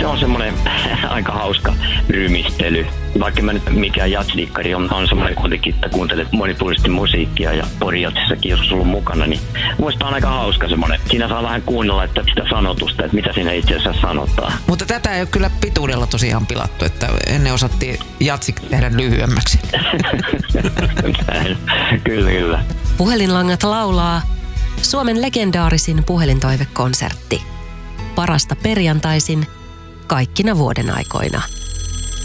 Se on semmoinen aika hauska rymistely. Vaikka mä nyt mikään jatsdikkari on semmoinen kuitenkin, että kuuntelet monipuolisesti musiikkia ja Pori-jatsissakin joskus ollut mukana, niin muista on aika hauska semmoinen. Siinä saa vähän kuunnella että sitä sanotusta, että mitä siinä itse asiassa sanotaan. Mutta tätä ei ole kyllä pituudella tosiaan pilattu, että ennen osattiin jatsik tehdä lyhyemmäksi. Kyllä. Puhelinlangat laulaa Suomen legendaarisin puhelintoivekonsertti. Parasta perjantaisin kaikkina vuoden aikoina.